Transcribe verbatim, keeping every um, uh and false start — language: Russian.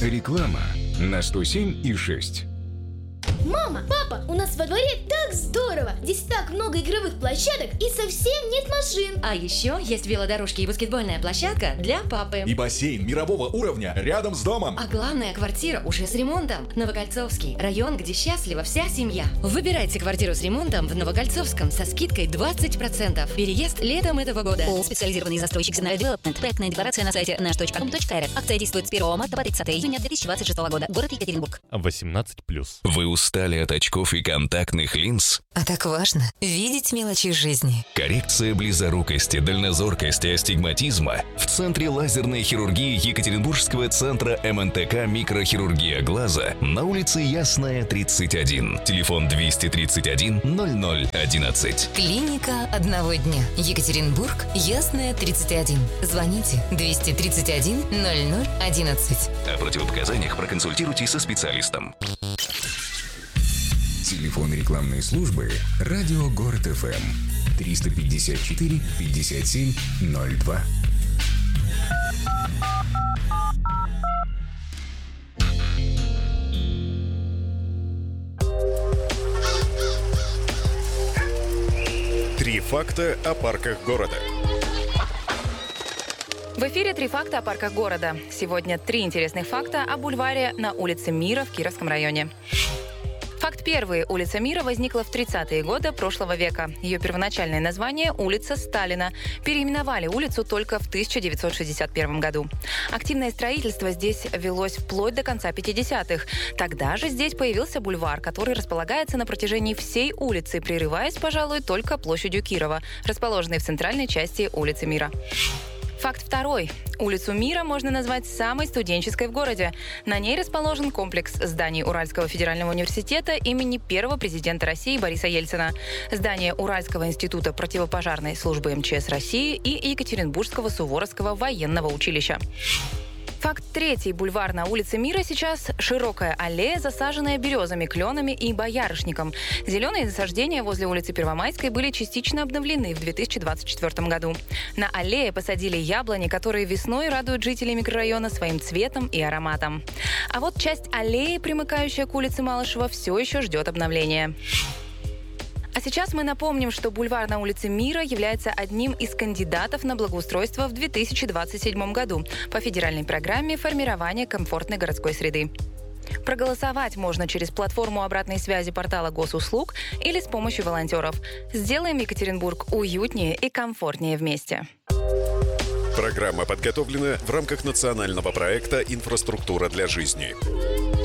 Реклама на сто семь и шесть. Мама, папа, у нас во дворе так здорово! Здесь так много игровых площадок и совсем нет машин. А еще есть велодорожки и баскетбольная площадка для папы. И бассейн мирового уровня рядом с домом. А главное, квартира уже с ремонтом. Новокольцовский район, где счастлива вся семья. Выбирайте квартиру с ремонтом в Новокольцовском со скидкой двадцать процентов. Переезд летом этого года. ООО «Специализированный застройщик Зенарь Девелопмент». Проектная декларация на сайте наш точка ком точка эр эф. Акция действует с первого марта по тридцатое июня две тысячи двадцать шестого года. Город Екатеринбург. восемнадцать плюс. Вы устали от очков и контактных линз? А так важно видеть мелочи жизни. Коррекция близорукости, дальнозоркости, астигматизма в Центре лазерной хирургии Екатеринбургского центра эм эн тэ ка «Микрохирургия глаза» на улице Ясная, тридцать один. Телефон двести тридцать один ноль ноль одиннадцать. Клиника одного дня. Екатеринбург, Ясная, тридцать один. Звоните двести тридцать один ноль ноль одиннадцать. О противопоказаниях проконсультируйтесь со специалистом. Телефон рекламной службы «Радио Город эф эм» триста пятьдесят четыре пятьдесят семь ноль два. Три факта о парках города. В эфире «Три факта о парках города». Сегодня три интересных факта о бульваре на улице Мира в Кировском районе. Факт первый. Улица Мира возникла в тридцатые годы прошлого века. Ее первоначальное название – улица Сталина. Переименовали улицу только в тысяча девятьсот шестьдесят первом году. Активное строительство здесь велось вплоть до конца пятидесятых. Тогда же здесь появился бульвар, который располагается на протяжении всей улицы, прерываясь, пожалуй, только площадью Кирова, расположенной в центральной части улицы Мира. Факт второй. Улицу Мира можно назвать самой студенческой в городе. На ней расположен комплекс зданий Уральского федерального университета имени первого президента России Бориса Ельцина, здание Уральского института противопожарной службы эм че эс России и Екатеринбургского Суворовского военного училища. Факт третий. Бульвар на улице Мира сейчас широкая аллея, засаженная березами, кленами и боярышником. Зеленые насаждения возле улицы Первомайской были частично обновлены в две тысячи двадцать четвёртом году. На аллее посадили яблони, которые весной радуют жителей микрорайона своим цветом и ароматом. А вот часть аллеи, примыкающая к улице Малышева, все еще ждет обновления. А сейчас мы напомним, что бульвар на улице Мира является одним из кандидатов на благоустройство в две тысячи двадцать седьмом году по федеральной программе формирования комфортной городской среды. Проголосовать можно через платформу обратной связи портала госуслуг или с помощью волонтеров. Сделаем Екатеринбург уютнее и комфортнее вместе. Программа подготовлена в рамках национального проекта «Инфраструктура для жизни».